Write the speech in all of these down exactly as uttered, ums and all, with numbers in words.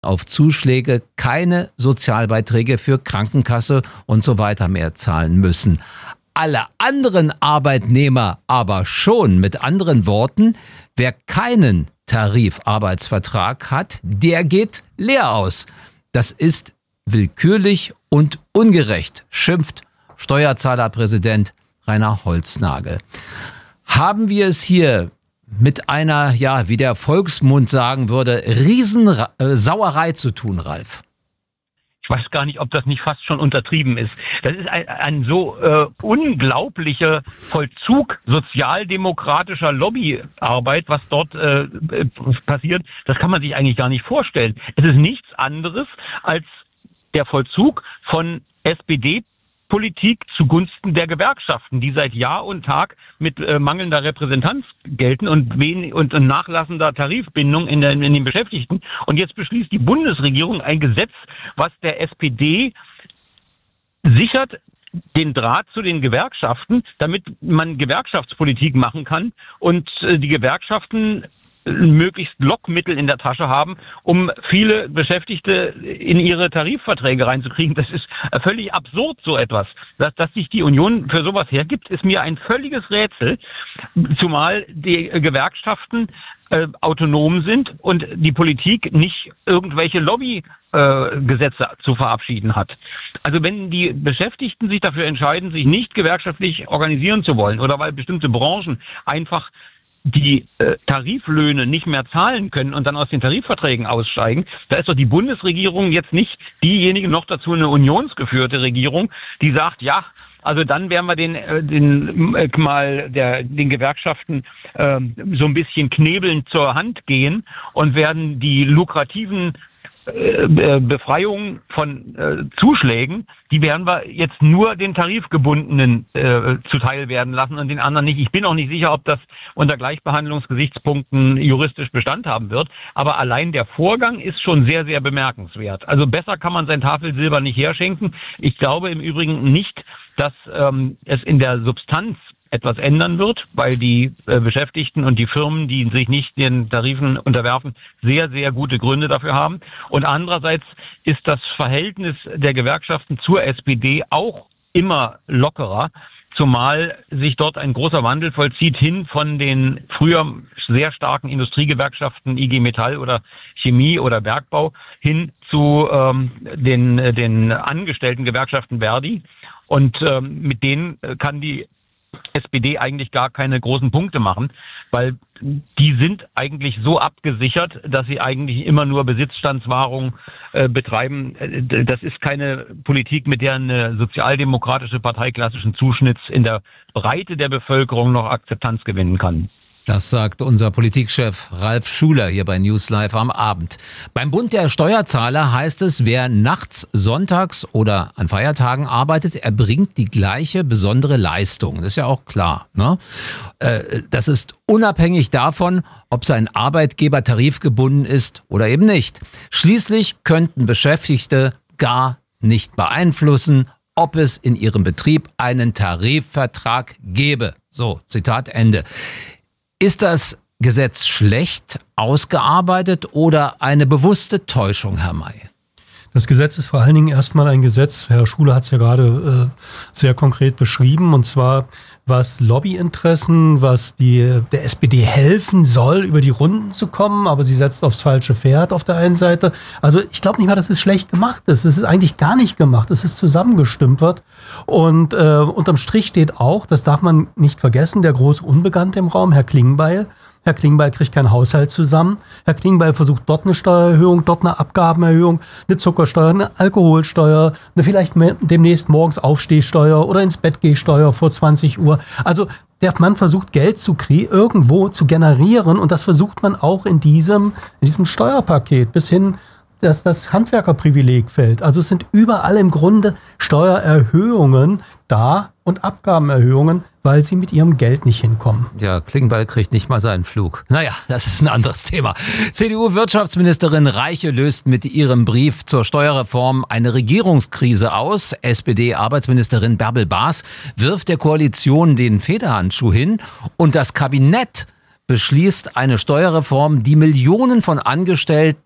auf Zuschläge keine Sozialbeiträge für Krankenkasse und so weiter mehr zahlen müssen. Alle anderen Arbeitnehmer aber schon. Mit anderen Worten, wer keinen Tarifarbeitsvertrag hat, der geht leer aus. Das ist willkürlich und ungerecht, schimpft Steuerzahlerpräsident Rainer Holznagel. Haben wir es hier mit einer, ja, wie der Volksmund sagen würde, Riesensauerei zu tun, Ralf? Ich weiß gar nicht, ob das nicht fast schon untertrieben ist. Das ist ein, ein so äh, unglaublicher Vollzug sozialdemokratischer Lobbyarbeit, was dort äh, passiert. Das kann man sich eigentlich gar nicht vorstellen. Es ist nichts anderes als der Vollzug von S P D Politik zugunsten der Gewerkschaften, die seit Jahr und Tag mit äh, mangelnder Repräsentanz gelten und, wen und nachlassender Tarifbindung in, der, in den Beschäftigten. Und jetzt beschließt die Bundesregierung ein Gesetz, was der S P D sichert den Draht zu den Gewerkschaften, damit man Gewerkschaftspolitik machen kann und äh, die Gewerkschaften möglichst Lockmittel in der Tasche haben, um viele Beschäftigte in ihre Tarifverträge reinzukriegen. Das ist völlig absurd, so etwas. Dass, dass sich die Union für sowas hergibt, ist mir ein völliges Rätsel, zumal die Gewerkschaften äh, autonom sind und die Politik nicht irgendwelche Lobbygesetze äh, zu verabschieden hat. Also wenn die Beschäftigten sich dafür entscheiden, sich nicht gewerkschaftlich organisieren zu wollen oder weil bestimmte Branchen einfach die äh, Tariflöhne nicht mehr zahlen können und dann aus den Tarifverträgen aussteigen, da ist doch die Bundesregierung jetzt nicht diejenige, noch dazu eine unionsgeführte Regierung, die sagt, ja, also dann werden wir den, äh, den äh, mal der, den Gewerkschaften äh, so ein bisschen knebelnd zur Hand gehen und werden die lukrativen Befreiung von äh, Zuschlägen, die werden wir jetzt nur den Tarifgebundenen äh, zuteil werden lassen und den anderen nicht. Ich bin auch nicht sicher, ob das unter Gleichbehandlungsgesichtspunkten juristisch Bestand haben wird, aber allein der Vorgang ist schon sehr, sehr bemerkenswert. Also besser kann man sein Tafelsilber nicht herschenken. Ich glaube im Übrigen nicht, dass ähm, es in der Substanz etwas ändern wird, weil die äh, Beschäftigten und die Firmen, die sich nicht den Tarifen unterwerfen, sehr, sehr gute Gründe dafür haben. Und andererseits ist das Verhältnis der Gewerkschaften zur S P D auch immer lockerer, zumal sich dort ein großer Wandel vollzieht hin von den früher sehr starken Industriegewerkschaften I G Metall oder Chemie oder Bergbau hin zu ähm, den, den Angestelltengewerkschaften Verdi. Und ähm, mit denen kann die S P D eigentlich gar keine großen Punkte machen, weil die sind eigentlich so abgesichert, dass sie eigentlich immer nur Besitzstandswahrung äh, betreiben. Das ist keine Politik, mit der eine sozialdemokratische Partei klassischen Zuschnitts in der Breite der Bevölkerung noch Akzeptanz gewinnen kann. Das sagt unser Politikchef Ralf Schuler hier bei News Live am Abend. Beim Bund der Steuerzahler heißt es, wer nachts, sonntags oder an Feiertagen arbeitet, erbringt die gleiche besondere Leistung. Das ist ja auch klar, ne? Das ist unabhängig davon, ob sein Arbeitgeber tarifgebunden ist oder eben nicht. Schließlich könnten Beschäftigte gar nicht beeinflussen, ob es in ihrem Betrieb einen Tarifvertrag gäbe. So, Zitat Ende. Ist das Gesetz schlecht ausgearbeitet oder eine bewusste Täuschung, Herr May? Das Gesetz ist vor allen Dingen erstmal ein Gesetz, Herr Schuler hat es ja gerade äh, sehr konkret beschrieben, und zwar was Lobbyinteressen, was die, der S P D helfen soll, über die Runden zu kommen, aber sie setzt aufs falsche Pferd auf der einen Seite. Also ich glaube nicht mal, dass es schlecht gemacht ist. Es ist eigentlich gar nicht gemacht. Es ist zusammengestümpert. Und äh, unterm Strich steht auch, das darf man nicht vergessen, der große Unbekannte im Raum, Herr Klingbeil. Herr Klingbeil kriegt keinen Haushalt zusammen. Herr Klingbeil versucht dort eine Steuererhöhung, dort eine Abgabenerhöhung, eine Zuckersteuer, eine Alkoholsteuer, eine vielleicht demnächst morgens Aufstehsteuer oder ins Bett Steuer vor zwanzig Uhr. Also der Mann versucht Geld zu kriegen, irgendwo zu generieren, und das versucht man auch in diesem, in diesem Steuerpaket bis hin, dass das Handwerkerprivileg fällt. Also es sind überall im Grunde Steuererhöhungen da und Abgabenerhöhungen, weil sie mit ihrem Geld nicht hinkommen. Ja, Klingbeil kriegt nicht mal seinen Flug. Naja, das ist ein anderes Thema. C D U-Wirtschaftsministerin Reiche löst mit ihrem Brief zur Steuerreform eine Regierungskrise aus. S P D-Arbeitsministerin Bärbel Baas wirft der Koalition den Federhandschuh hin und das Kabinett beschließt eine Steuerreform, die Millionen von Angestellten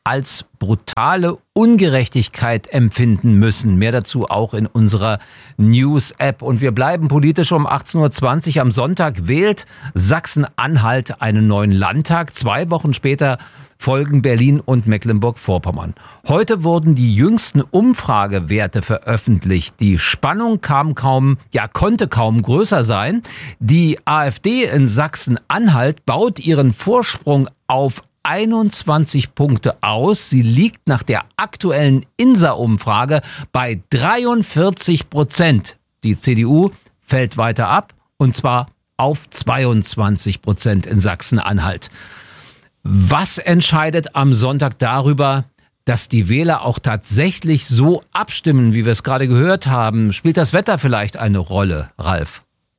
als brutale Ungerechtigkeit empfinden müssen. Mehr dazu auch in unserer News-App. Und wir bleiben politisch. Um achtzehn Uhr zwanzig am Sonntag wählt Sachsen-Anhalt einen neuen Landtag. Zwei Wochen später folgen Berlin und Mecklenburg-Vorpommern. Heute wurden die jüngsten Umfragewerte veröffentlicht. Die Spannung kam kaum, ja, konnte kaum größer sein. Die AfD in Sachsen-Anhalt baut ihren Vorsprung auf einundzwanzig Punkte aus. Sie liegt nach der aktuellen INSA-Umfrage bei dreiundvierzig Prozent. Die C D U fällt weiter ab, und zwar auf zweiundzwanzig Prozent in Sachsen-Anhalt. Was entscheidet am Sonntag darüber, dass die Wähler auch tatsächlich so abstimmen, wie wir es gerade gehört haben? Spielt das Wetter vielleicht eine Rolle, Ralf?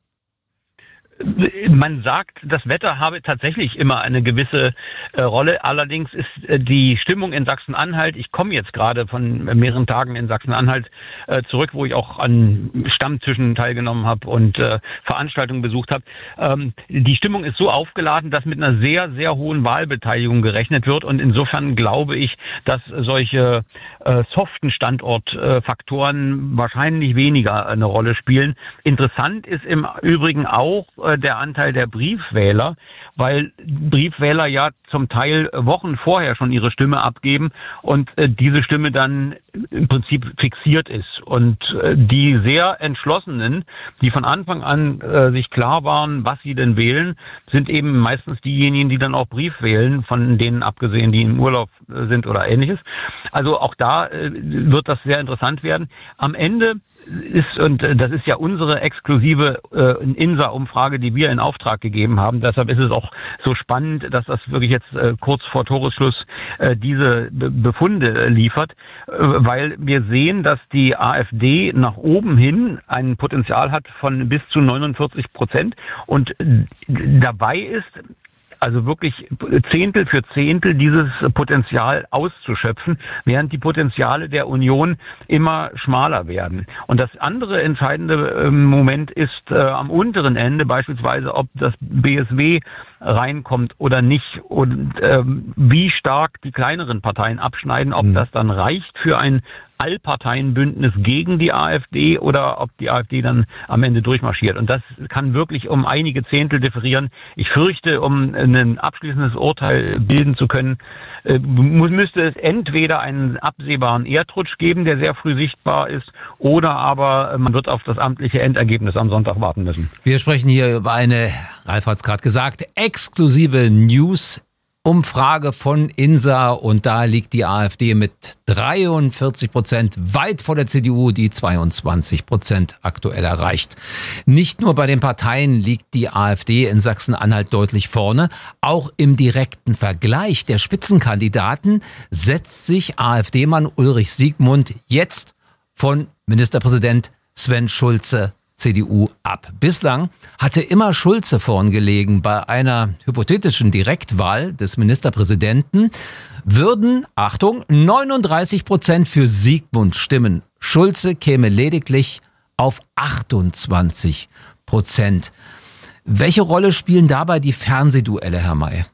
Man sagt, das Wetter habe tatsächlich immer eine gewisse äh, Rolle. Allerdings ist äh, die Stimmung in Sachsen-Anhalt, ich komme jetzt gerade von mehreren Tagen in Sachsen-Anhalt äh, zurück, wo ich auch an Stammtischen teilgenommen habe und äh, Veranstaltungen besucht habe. Ähm, die Stimmung ist so aufgeladen, dass mit einer sehr, sehr hohen Wahlbeteiligung gerechnet wird. Und insofern glaube ich, dass solche äh, soften Standortfaktoren äh, wahrscheinlich weniger eine Rolle spielen. Interessant ist im Übrigen auch der Anteil der Briefwähler, weil Briefwähler ja zum Teil Wochen vorher schon ihre Stimme abgeben und äh, diese Stimme dann im Prinzip fixiert ist. Und äh, die sehr Entschlossenen, die von Anfang an äh, sich klar waren, was sie denn wählen, sind eben meistens diejenigen, die dann auch Brief wählen, von denen abgesehen, die im Urlaub äh, sind oder ähnliches. Also auch da äh, wird das sehr interessant werden. Am Ende ist, und das ist ja unsere exklusive äh, INSA-Umfrage, die wir in Auftrag gegeben haben. Deshalb ist es auch so spannend, dass das wirklich jetzt äh, kurz vor Toresschluss äh, diese Be- Befunde äh, liefert, äh, weil wir sehen, dass die AfD nach oben hin ein Potenzial hat von bis zu neunundvierzig Prozent und äh, dabei ist, also wirklich Zehntel für Zehntel dieses Potenzial auszuschöpfen, während die Potenziale der Union immer schmaler werden. Und das andere entscheidende äh, Moment ist äh, am unteren Ende beispielsweise, ob das B S W reinkommt oder nicht und ähm, wie stark die kleineren Parteien abschneiden, ob mhm. das dann reicht für ein Allparteienbündnis gegen die AfD oder ob die AfD dann am Ende durchmarschiert. Und das kann wirklich um einige Zehntel differieren. Ich fürchte, um ein abschließendes Urteil bilden zu können, äh, müsste es entweder einen absehbaren Erdrutsch geben, der sehr früh sichtbar ist, oder aber man wird auf das amtliche Endergebnis am Sonntag warten müssen. Wir sprechen hier über eine, Ralf hat es gerade gesagt, exklusive News Umfrage von INSA, und da liegt die AfD mit dreiundvierzig Prozent weit vor der C D U, die zweiundzwanzig Prozent aktuell erreicht. Nicht nur bei den Parteien liegt die AfD in Sachsen-Anhalt deutlich vorne, auch im direkten Vergleich der Spitzenkandidaten setzt sich AfD-Mann Ulrich Siegmund jetzt von Ministerpräsident Sven Schulze C D U ab. Bislang hatte immer Schulze vorn gelegen. Bei einer hypothetischen Direktwahl des Ministerpräsidenten würden, Achtung, neununddreißig Prozent für Siegmund stimmen. Schulze käme lediglich auf achtundzwanzig Prozent. Welche Rolle spielen dabei die Fernsehduelle, Herr May?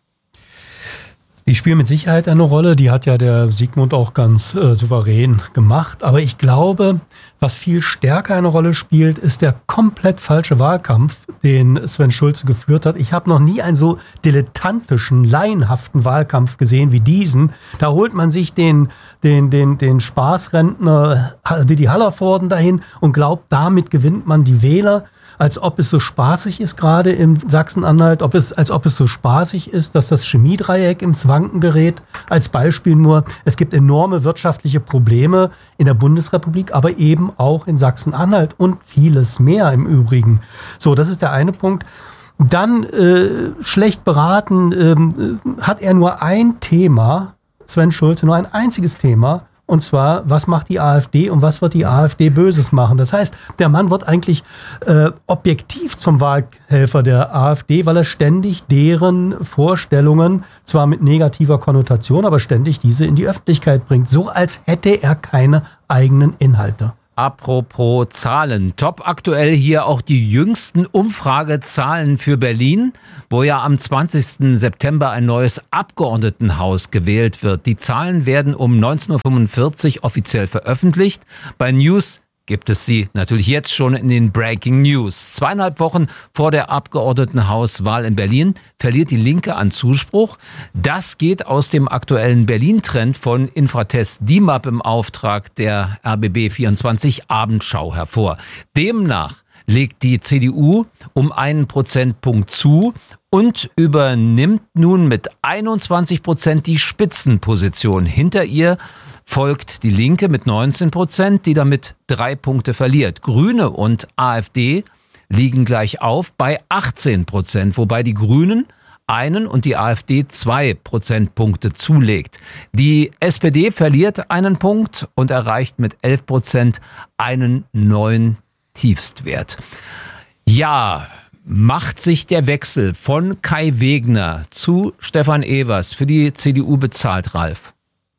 Die spielen mit Sicherheit eine Rolle, die hat ja der Siegmund auch ganz äh, souverän gemacht. Aber ich glaube, was viel stärker eine Rolle spielt, ist der komplett falsche Wahlkampf, den Sven Schulze geführt hat. Ich habe noch nie einen so dilettantischen, laienhaften Wahlkampf gesehen wie diesen. Da holt man sich den, den, den, den Spaßrentner Didi Hallervorden dahin und glaubt, damit gewinnt man die Wähler. Als ob es so spaßig ist, gerade in Sachsen-Anhalt, ob es, als ob es so spaßig ist, dass das Chemiedreieck ins Wanken gerät. Als Beispiel nur, es gibt enorme wirtschaftliche Probleme in der Bundesrepublik, aber eben auch in Sachsen-Anhalt und vieles mehr im Übrigen. So, das ist der eine Punkt. Dann äh, schlecht beraten ähm, hat er nur ein Thema, Sven Schulze, nur ein einziges Thema. Und zwar, was macht die AfD und was wird die AfD Böses machen? Das heißt, der Mann wird eigentlich äh, objektiv zum Wahlhelfer der AfD, weil er ständig deren Vorstellungen, zwar mit negativer Konnotation, aber ständig diese in die Öffentlichkeit bringt. So als hätte er keine eigenen Inhalte. Apropos Zahlen. Top aktuell hier auch die jüngsten Umfragezahlen für Berlin, wo ja am zwanzigsten September ein neues Abgeordnetenhaus gewählt wird. Die Zahlen werden um neunzehn Uhr fünfundvierzig offiziell veröffentlicht. Bei News gibt es sie natürlich jetzt schon in den Breaking News. Zweieinhalb Wochen vor der Abgeordnetenhauswahl in Berlin verliert die Linke an Zuspruch. Das geht aus dem aktuellen Berlin-Trend von Infratest D I M A P im Auftrag der R B B vierundzwanzig Abendschau hervor. Demnach legt die C D U um einen Prozentpunkt zu und übernimmt nun mit einundzwanzig Prozent die Spitzenposition. Hinter ihr folgt die Linke mit neunzehn Prozent, die damit drei Punkte verliert. Grüne und AfD liegen gleich auf bei achtzehn Prozent, wobei die Grünen einen und die AfD zwei Prozentpunkte zulegt. Die S P D verliert einen Punkt und erreicht mit elf Prozent einen neuen Tiefstwert. Ja, macht sich der Wechsel von Kai Wegner zu Stefan Evers für die C D U bezahlt, Ralf?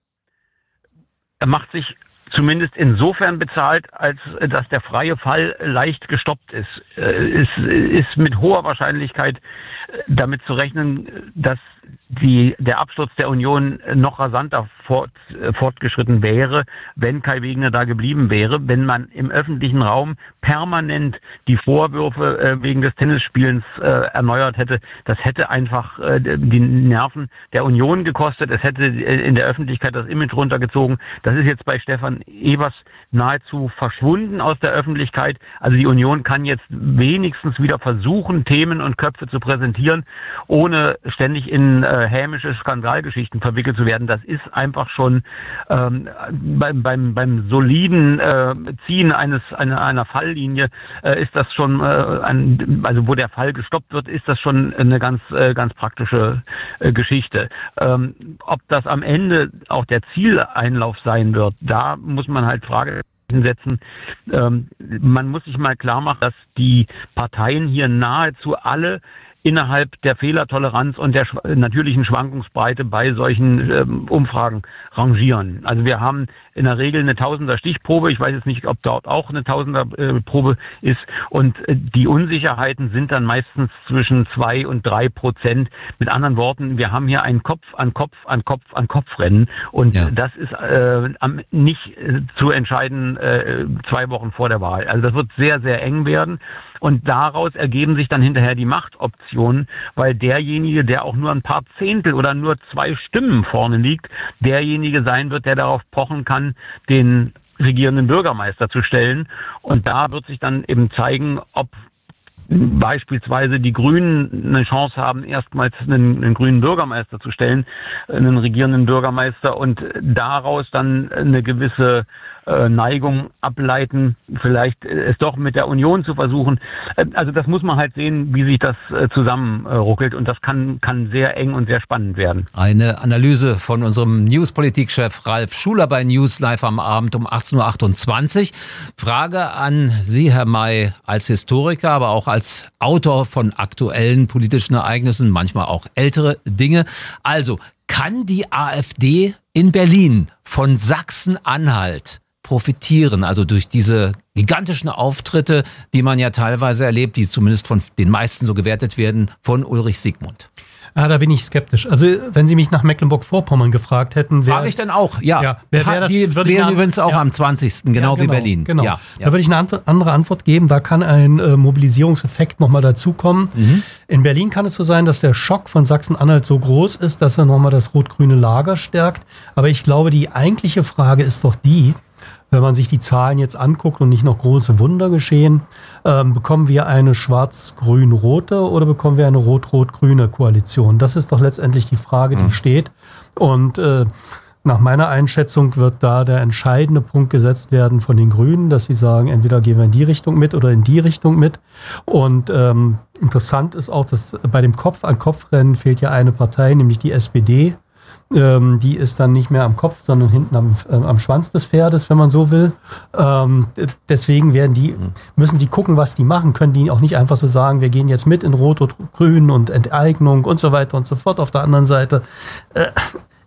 Er macht sich zumindest insofern bezahlt, als dass der freie Fall leicht gestoppt ist. Es ist mit hoher Wahrscheinlichkeit damit zu rechnen, dass die, der Absturz der Union noch rasanter fort, fortgeschritten wäre, wenn Kai Wegner da geblieben wäre, wenn man im öffentlichen Raum permanent die Vorwürfe äh, wegen des Tennisspielens äh, erneuert hätte. Das hätte einfach äh, die Nerven der Union gekostet. Es hätte in der Öffentlichkeit das Image runtergezogen. Das ist jetzt bei Stefan Evers nahezu verschwunden aus der Öffentlichkeit. Also die Union kann jetzt wenigstens wieder versuchen, Themen und Köpfe zu präsentieren, ohne ständig in äh, hämische Skandalgeschichten verwickelt zu werden. Das ist einfach schon ähm, beim, beim, beim soliden äh, Ziehen eines einer, einer Falllinie äh, ist das schon, äh, ein, also wo der Fall gestoppt wird, ist das schon eine ganz äh, ganz praktische äh, Geschichte. Ähm, ob das am Ende auch der Zieleinlauf sein wird, da muss man halt Frage setzen. Ähm, man muss sich mal klar machen, dass die Parteien hier nahezu alle innerhalb der Fehlertoleranz und der schw- natürlichen Schwankungsbreite bei solchen ähm, Umfragen rangieren. Also wir haben in der Regel eine Tausender Stichprobe. Ich weiß jetzt nicht, ob dort auch eine Tausender äh, Probe ist. Und äh, die Unsicherheiten sind dann meistens zwischen zwei und drei Prozent. Mit anderen Worten, wir haben hier ein Kopf an Kopf an Kopf an Kopf Rennen. Und ja. das ist äh, nicht äh, zu entscheiden äh, zwei Wochen vor der Wahl. Also das wird sehr, sehr eng werden. Und daraus ergeben sich dann hinterher die Machtoptionen, weil derjenige, der auch nur ein paar Zehntel oder nur zwei Stimmen vorne liegt, derjenige sein wird, der darauf pochen kann, den regierenden Bürgermeister zu stellen. Und da wird sich dann eben zeigen, ob beispielsweise die Grünen eine Chance haben, erstmals einen, einen grünen Bürgermeister zu stellen, einen regierenden Bürgermeister, und daraus dann eine gewisse äh, Neigung ableiten, vielleicht es doch mit der Union zu versuchen. Also das muss man halt sehen, wie sich das äh, zusammenruckelt, und das kann, kann sehr eng und sehr spannend werden. Eine Analyse von unserem Newspolitik-Chef Ralf Schuler bei News Live am Abend um achtzehn Uhr achtundzwanzig. Frage an Sie, Herr May, als Historiker, aber auch als Autor von aktuellen politischen Ereignissen, manchmal auch ältere Dinge. Also, kann die AfD in Berlin von Sachsen-Anhalt profitieren, also durch diese gigantischen Auftritte, die man ja teilweise erlebt, die zumindest von den meisten so gewertet werden, von Ulrich Siegmund? Ah, da bin ich skeptisch. Also, wenn Sie mich nach Mecklenburg-Vorpommern gefragt hätten, wäre... Frage ich dann auch, ja. ja wer, wer das, die wählen übrigens auch ja. am zwanzigsten, genau, ja, genau wie Berlin. Genau. Ja, ja. Da würde ich eine andere Antwort geben. Da kann ein äh, Mobilisierungseffekt nochmal dazukommen. Mhm. In Berlin kann es so sein, dass der Schock von Sachsen-Anhalt so groß ist, dass er nochmal das rot-grüne Lager stärkt. Aber ich glaube, die eigentliche Frage ist doch die, wenn man sich die Zahlen jetzt anguckt und nicht noch große Wunder geschehen, ähm, bekommen wir eine schwarz-grün-rote oder bekommen wir eine rot-rot-grüne Koalition? Das ist doch letztendlich die Frage, die mhm. steht. Und äh, nach meiner Einschätzung wird da der entscheidende Punkt gesetzt werden von den Grünen, dass sie sagen, entweder gehen wir in die Richtung mit oder in die Richtung mit. Und ähm, interessant ist auch, dass bei dem Kopf-an-Kopf-Rennen fehlt ja eine Partei, nämlich die S P D. Ähm, die ist dann nicht mehr am Kopf, sondern hinten am, äh, am Schwanz des Pferdes, wenn man so will. Ähm, d- deswegen werden die, müssen die gucken, was die machen. Können die auch nicht einfach so sagen, wir gehen jetzt mit in Rot und Grün und Enteignung und so weiter und so fort. Auf der anderen Seite, äh,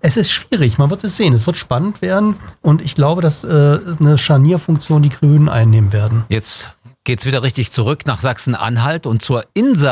es ist schwierig, man wird es sehen. Es wird spannend werden und ich glaube, dass äh, eine Scharnierfunktion die Grünen einnehmen werden. Jetzt geht's wieder richtig zurück nach Sachsen-Anhalt und zur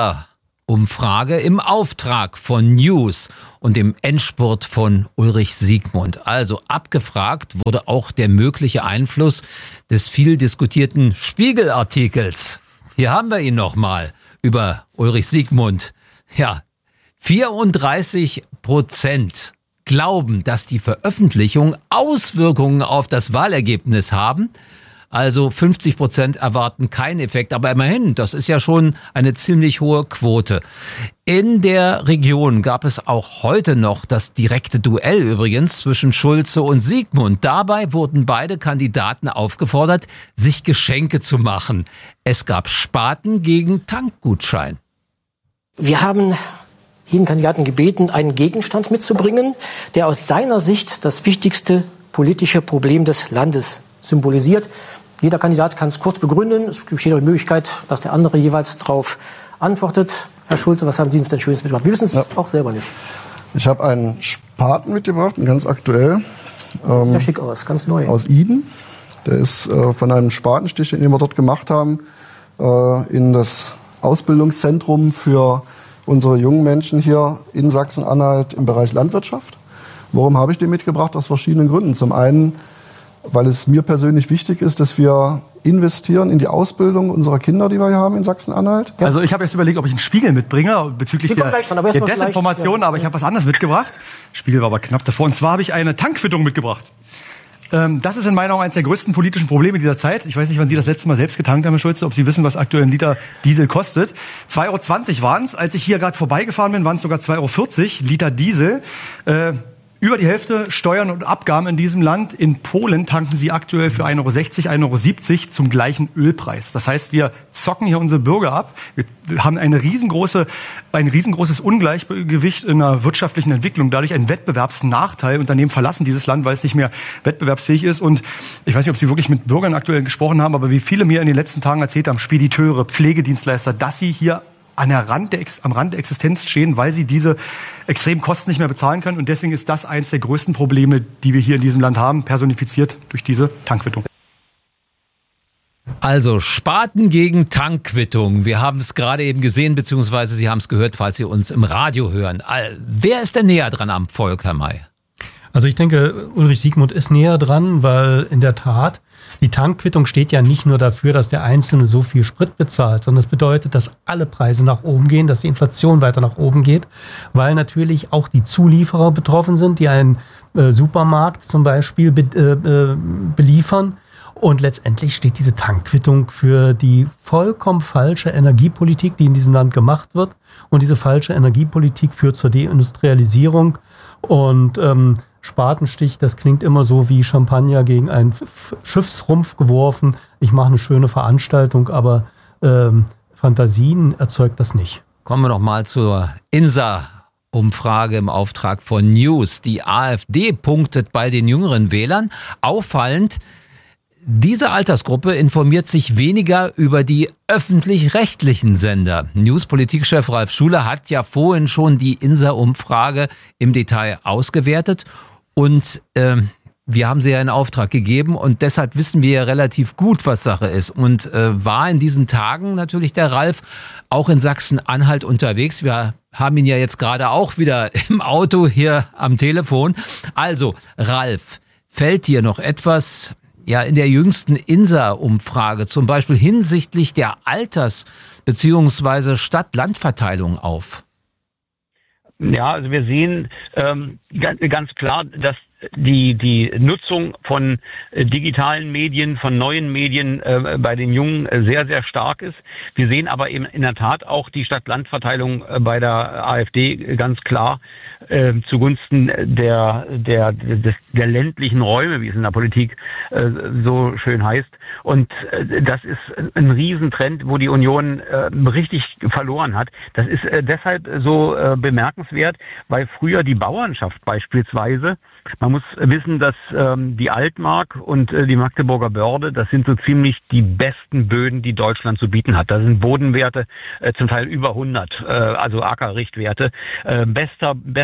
INSA-Umfrage im Auftrag von News und dem Endspurt von Ulrich Siegmund. Also abgefragt wurde auch der mögliche Einfluss des viel diskutierten Spiegel-Artikels. Hier haben wir ihn nochmal über Ulrich Siegmund. Ja, vierunddreißig Prozent glauben, dass die Veröffentlichung Auswirkungen auf das Wahlergebnis haben. Also fünfzig Prozent erwarten keinen Effekt. Aber immerhin, das ist ja schon eine ziemlich hohe Quote. In der Region gab es auch heute noch das direkte Duell übrigens zwischen Schulze und Siegmund. Dabei wurden beide Kandidaten aufgefordert, sich Geschenke zu machen. Es gab Spaten gegen Tankgutschein. Wir haben jeden Kandidaten gebeten, einen Gegenstand mitzubringen, der aus seiner Sicht das wichtigste politische Problem des Landes symbolisiert. Jeder Kandidat kann es kurz begründen. Es besteht auch die Möglichkeit, dass der andere jeweils darauf antwortet. Herr Schulze, was haben Sie uns denn Schönes mitgebracht? Wir wissen es ja auch selber nicht. Ich habe einen Spaten mitgebracht, ganz aktuell. Ähm, Sieht ja schick aus, ganz neu. Aus Iden. Der ist äh, von einem Spatenstich, den wir dort gemacht haben, äh, in das Ausbildungszentrum für unsere jungen Menschen hier in Sachsen-Anhalt im Bereich Landwirtschaft. Warum habe ich den mitgebracht? Aus verschiedenen Gründen. Zum einen, weil es mir persönlich wichtig ist, dass wir investieren in die Ausbildung unserer Kinder, die wir hier haben in Sachsen-Anhalt. Ja. Also ich habe jetzt überlegt, ob ich einen Spiegel mitbringe bezüglich der, dran, der Desinformation, ja. aber ich habe was anderes mitgebracht. Spiegel war aber knapp davor. Und zwar habe ich eine Tankquittung mitgebracht. Ähm, das ist in meiner Meinung eines der größten politischen Probleme dieser Zeit. Ich weiß nicht, wann Sie das letzte Mal selbst getankt haben, Herr Schulze, ob Sie wissen, was aktuell ein Liter Diesel kostet. zwei Euro zwanzig waren es. Als ich hier gerade vorbeigefahren bin, waren es sogar zwei Euro vierzig Liter Diesel. Äh, Über die Hälfte Steuern und Abgaben in diesem Land. In Polen tanken sie aktuell für ein Euro sechzig, ein Euro siebzig zum gleichen Ölpreis. Das heißt, wir zocken hier unsere Bürger ab. Wir haben eine riesengroße, ein riesengroßes Ungleichgewicht in der wirtschaftlichen Entwicklung. Dadurch einen Wettbewerbsnachteil. Unternehmen verlassen dieses Land, weil es nicht mehr wettbewerbsfähig ist. Und ich weiß nicht, ob Sie wirklich mit Bürgern aktuell gesprochen haben, aber wie viele mir in den letzten Tagen erzählt haben, Spediteure, Pflegedienstleister, dass sie hier an der Rand der, am Rand der Existenz stehen, weil sie diese extremen Kosten nicht mehr bezahlen können. Und deswegen ist das eines der größten Probleme, die wir hier in diesem Land haben, personifiziert durch diese Tankquittung. Also Spaten gegen Tankquittung. Wir haben es gerade eben gesehen, beziehungsweise Sie haben es gehört, falls Sie uns im Radio hören. Wer ist denn näher dran am Volk, Herr May? Also ich denke, Ulrich Siegmund ist näher dran, weil in der Tat die Tankquittung steht ja nicht nur dafür, dass der Einzelne so viel Sprit bezahlt, sondern es bedeutet, dass alle Preise nach oben gehen, dass die Inflation weiter nach oben geht, weil natürlich auch die Zulieferer betroffen sind, die einen äh, Supermarkt zum Beispiel be, äh, beliefern. Und letztendlich steht diese Tankquittung für die vollkommen falsche Energiepolitik, die in diesem Land gemacht wird. Und diese falsche Energiepolitik führt zur Deindustrialisierung. Und ähm, Spatenstich, das klingt immer so wie Champagner gegen einen F- Schiffsrumpf geworfen. Ich mache eine schöne Veranstaltung, aber ähm, Fantasien erzeugt das nicht. Kommen wir noch mal zur INSA-Umfrage im Auftrag von News. Die AfD punktet bei den jüngeren Wählern. Auffallend, diese Altersgruppe informiert sich weniger über die öffentlich-rechtlichen Sender. News-Politikchef Ralf Schuler hat ja vorhin schon die INSA-Umfrage im Detail ausgewertet. Und äh, wir haben sie ja in Auftrag gegeben und deshalb wissen wir ja relativ gut, was Sache ist. Und äh, war in diesen Tagen natürlich der Ralf auch in Sachsen-Anhalt unterwegs. Wir haben ihn ja jetzt gerade auch wieder im Auto hier am Telefon. Also, Ralf, fällt dir noch etwas ja in der jüngsten INSA-Umfrage, zum Beispiel hinsichtlich der Alters- bzw. Stadt-Land-Verteilung auf? Ja, also wir sehen ähm, ganz, ganz klar, dass die die Nutzung von äh, digitalen Medien, von neuen Medien äh, bei den Jungen äh, sehr, sehr stark ist. Wir sehen aber eben in der Tat auch die Stadt-Land-Verteilung äh, bei der AfD ganz klar äh, zugunsten der der des, der ländlichen Räume, wie es in der Politik äh, so schön heißt. Und äh, das ist ein Riesentrend, wo die Union äh, richtig verloren hat. Das ist äh, deshalb so äh, bemerkenswert, weil früher die Bauernschaft beispielsweise, man muss wissen, dass ähm, die Altmark und äh, die Magdeburger Börde, das sind so ziemlich die besten Böden, die Deutschland zu bieten hat. Da sind Bodenwerte äh, zum Teil über hundert, äh, also Ackerrichtwerte. Äh, bester, bester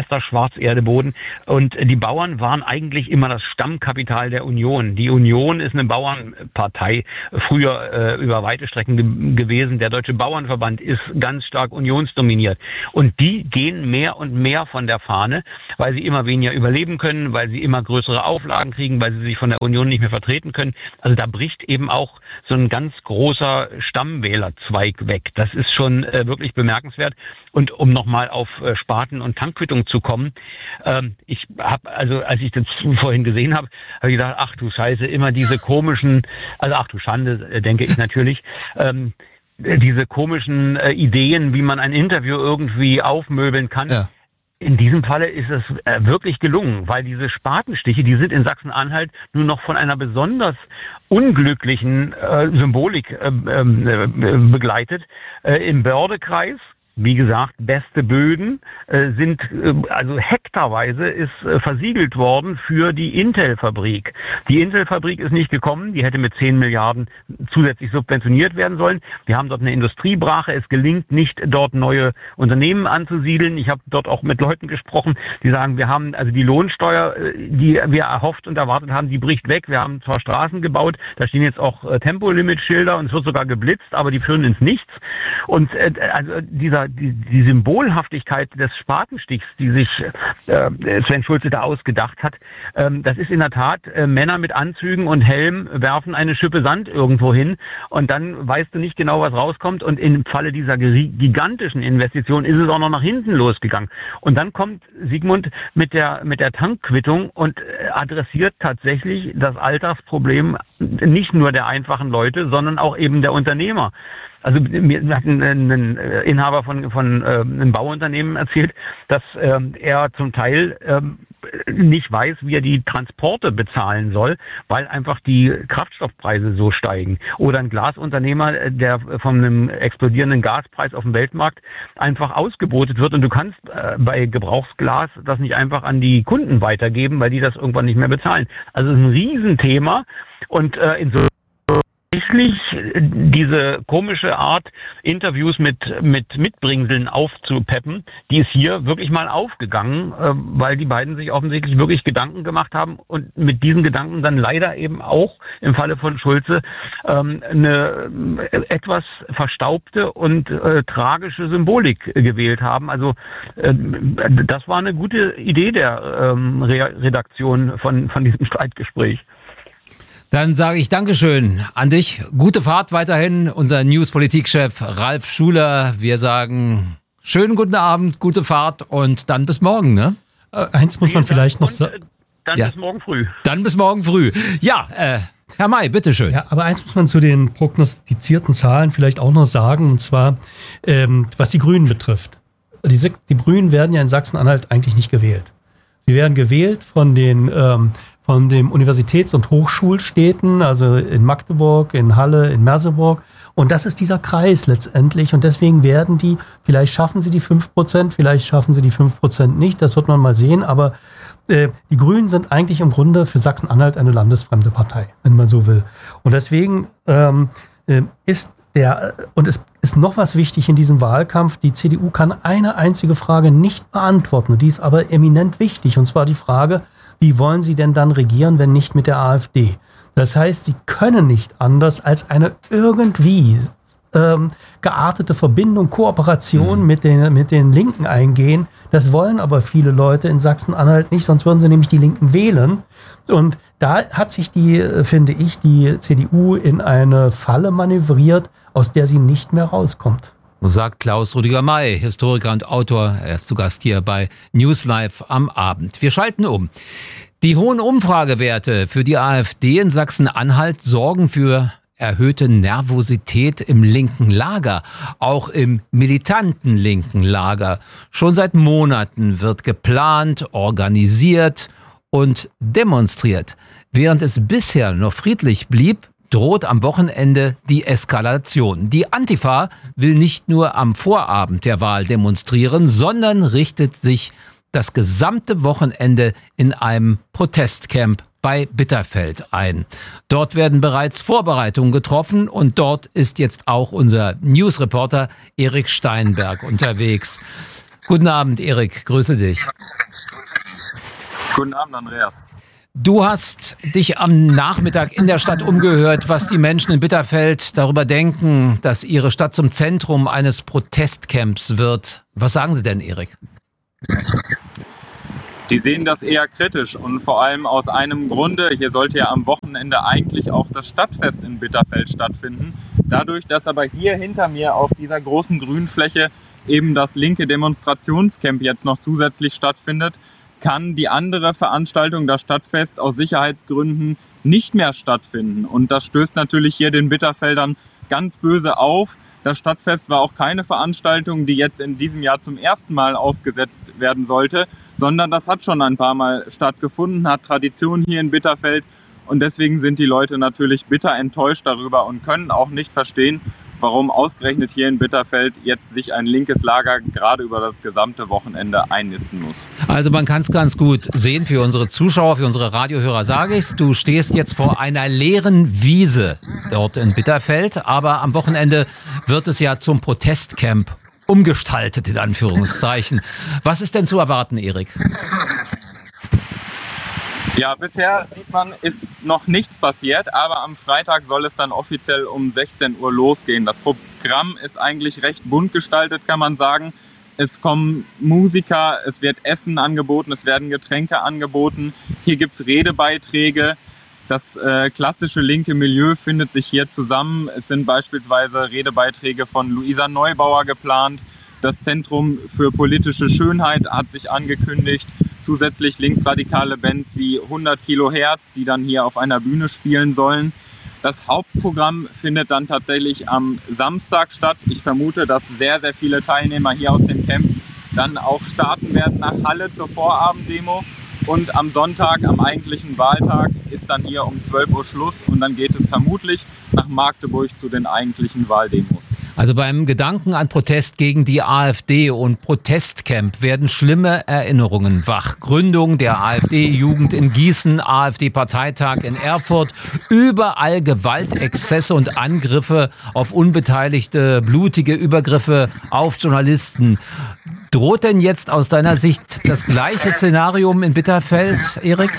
bester Schwarzerdeboden. Und die Bauern waren eigentlich immer das Stammkapital der Union. Die Union ist eine Bauernpartei, früher äh, über weite Strecken ge- gewesen. Der Deutsche Bauernverband ist ganz stark unionsdominiert. Und die gehen mehr und mehr von der Fahne, weil sie immer weniger überleben können, weil sie immer größere Auflagen kriegen, weil sie sich von der Union nicht mehr vertreten können. Also da bricht eben auch so ein ganz großer Stammwählerzweig weg. Das ist schon äh, wirklich bemerkenswert. Und um nochmal auf äh, Spaten und Tankquittung zu kommen, ähm, ich habe, also als ich das vorhin gesehen habe, habe ich gedacht, ach du Scheiße, immer diese komischen, also ach du Schande, äh, denke ich natürlich, ähm, diese komischen äh, Ideen, wie man ein Interview irgendwie aufmöbeln kann. Ja. In diesem Falle ist es äh, wirklich gelungen, weil diese Spatenstiche, die sind in Sachsen-Anhalt nur noch von einer besonders unglücklichen äh, Symbolik äh, äh, begleitet. Äh, im Bördekreis, wie gesagt, beste Böden äh, sind, äh, also hektarweise ist äh, versiegelt worden für die Intel-Fabrik. Die Intel-Fabrik ist nicht gekommen, die hätte mit zehn Milliarden zusätzlich subventioniert werden sollen. Wir haben dort eine Industriebrache, es gelingt nicht, dort neue Unternehmen anzusiedeln. Ich habe dort auch mit Leuten gesprochen, die sagen, wir haben also die Lohnsteuer, die wir erhofft und erwartet haben, die bricht weg. Wir haben zwar Straßen gebaut, da stehen jetzt auch äh, Tempolimit-Schilder und es wird sogar geblitzt, aber die führen ins Nichts. Und äh, also dieser Die, die Symbolhaftigkeit des Spatenstichs, die sich äh, Sven Schulze da ausgedacht hat, ähm, das ist in der Tat, äh, Männer mit Anzügen und Helm werfen eine Schippe Sand irgendwo hin und dann weißt du nicht genau, was rauskommt, und im Falle dieser gigantischen Investition ist es auch noch nach hinten losgegangen. Und dann kommt Sigmund mit der mit der Tankquittung und adressiert tatsächlich das Alltagsproblem nicht nur der einfachen Leute, sondern auch eben der Unternehmer. Also mir hat ein, ein Inhaber von von äh, einem Bauunternehmen erzählt, dass äh, er zum Teil äh, nicht weiß, wie er die Transporte bezahlen soll, weil einfach die Kraftstoffpreise so steigen. Oder ein Glasunternehmer, der von einem explodierenden Gaspreis auf dem Weltmarkt einfach ausgebotet wird, und du kannst äh, bei Gebrauchsglas das nicht einfach an die Kunden weitergeben, weil die das irgendwann nicht mehr bezahlen. Also es ist ein Riesenthema, und äh, insofern tatsächlich diese komische Art, Interviews mit mit Mitbringseln aufzupeppen, die ist hier wirklich mal aufgegangen, äh, weil die beiden sich offensichtlich wirklich Gedanken gemacht haben und mit diesen Gedanken dann leider eben auch im Falle von Schulze ähm, eine etwas verstaubte und äh, tragische Symbolik gewählt haben. Also äh, das war eine gute Idee der ähm, Re- Redaktion von von diesem Streitgespräch. Dann sage ich Dankeschön an dich. Gute Fahrt weiterhin, unser News-Politik-Chef Ralf Schuler. Wir sagen schönen guten Abend, gute Fahrt und dann bis morgen, ne? Äh, eins muss man vielleicht noch sagen. Dann ja. bis morgen früh. Dann bis morgen früh. Ja, äh, Herr May, bitteschön. Ja, aber eins muss man zu den prognostizierten Zahlen vielleicht auch noch sagen, und zwar, ähm, was die Grünen betrifft. Die, die Grünen werden ja in Sachsen-Anhalt eigentlich nicht gewählt. Sie werden gewählt von den ähm, von den Universitäts- und Hochschulstädten, also in Magdeburg, in Halle, in Merseburg. Und das ist dieser Kreis letztendlich. Und deswegen werden die, vielleicht schaffen sie die fünf Prozent, vielleicht schaffen sie die fünf Prozent nicht. Das wird man mal sehen. Aber äh, die Grünen sind eigentlich im Grunde für Sachsen-Anhalt eine landesfremde Partei, wenn man so will. Und deswegen ähm, äh, ist der, und es ist noch was wichtig in diesem Wahlkampf, die C D U kann eine einzige Frage nicht beantworten. Die ist aber eminent wichtig. Und zwar die Frage, wie wollen sie denn dann regieren, wenn nicht mit der AfD? Das heißt, sie können nicht anders als eine irgendwie ähm, geartete Verbindung, Kooperation mhm. mit den, mit den Linken eingehen. Das wollen aber viele Leute in Sachsen-Anhalt nicht, sonst würden sie nämlich die Linken wählen. Und da hat sich die, finde ich, die C D U in eine Falle manövriert, aus der sie nicht mehr rauskommt. Sagt Klaus Rüdiger May, Historiker und Autor. Er ist zu Gast hier bei News Live am Abend. Wir schalten um. Die hohen Umfragewerte für die AfD in Sachsen-Anhalt sorgen für erhöhte Nervosität im linken Lager, auch im militanten linken Lager. Schon seit Monaten wird geplant, organisiert und demonstriert. Während es bisher noch friedlich blieb, droht am Wochenende die Eskalation. Die Antifa will nicht nur am Vorabend der Wahl demonstrieren, sondern richtet sich das gesamte Wochenende in einem Protestcamp bei Bitterfeld ein. Dort werden bereits Vorbereitungen getroffen und dort ist jetzt auch unser Newsreporter Erik Steinberg unterwegs. Guten Abend, Erik. Grüße dich. Guten Abend, Andreas. Du hast dich am Nachmittag in der Stadt umgehört, was die Menschen in Bitterfeld darüber denken, dass ihre Stadt zum Zentrum eines Protestcamps wird. Was sagen Sie denn, Erik? Die sehen das eher kritisch und vor allem aus einem Grunde. Hier sollte ja am Wochenende eigentlich auch das Stadtfest in Bitterfeld stattfinden. Dadurch, dass aber hier hinter mir auf dieser großen Grünfläche eben das linke Demonstrationscamp jetzt noch zusätzlich stattfindet, kann die andere Veranstaltung, das Stadtfest, aus Sicherheitsgründen nicht mehr stattfinden. Und das stößt natürlich hier den Bitterfeldern ganz böse auf. Das Stadtfest war auch keine Veranstaltung, die jetzt in diesem Jahr zum ersten Mal aufgesetzt werden sollte, sondern das hat schon ein paar Mal stattgefunden, hat Tradition hier in Bitterfeld. Und deswegen sind die Leute natürlich bitter enttäuscht darüber und können auch nicht verstehen, warum ausgerechnet hier in Bitterfeld jetzt sich ein linkes Lager gerade über das gesamte Wochenende einnisten muss. Also man kann es ganz gut sehen für unsere Zuschauer, für unsere Radiohörer sage ich's. Du stehst jetzt vor einer leeren Wiese dort in Bitterfeld, aber am Wochenende wird es ja zum Protestcamp umgestaltet, in Anführungszeichen. Was ist denn zu erwarten, Erik? Ja, bisher sieht man, ist noch nichts passiert, aber am Freitag soll es dann offiziell um sechzehn Uhr losgehen. Das Programm ist eigentlich recht bunt gestaltet, kann man sagen. Es kommen Musiker, es wird Essen angeboten, es werden Getränke angeboten. Hier gibt es Redebeiträge. Das äh, klassische linke Milieu findet sich hier zusammen. Es sind beispielsweise Redebeiträge von Luisa Neubauer geplant. Das Zentrum für politische Schönheit hat sich angekündigt. Zusätzlich linksradikale Bands wie hundert Kilohertz, die dann hier auf einer Bühne spielen sollen. Das Hauptprogramm findet dann tatsächlich am Samstag statt. Ich vermute, dass sehr, sehr viele Teilnehmer hier aus dem Camp dann auch starten werden nach Halle zur Vorabenddemo. Und am Sonntag, am eigentlichen Wahltag, ist dann hier um zwölf Uhr Schluss und dann geht es vermutlich nach Magdeburg zu den eigentlichen Wahldemos. Also beim Gedanken an Protest gegen die AfD und Protestcamp werden schlimme Erinnerungen wach. Gründung der AfD-Jugend in Gießen, AfD-Parteitag in Erfurt, überall Gewaltexzesse und Angriffe auf Unbeteiligte, blutige Übergriffe auf Journalisten. Droht denn jetzt aus deiner Sicht das gleiche Szenario in Bitterfeld, Erik?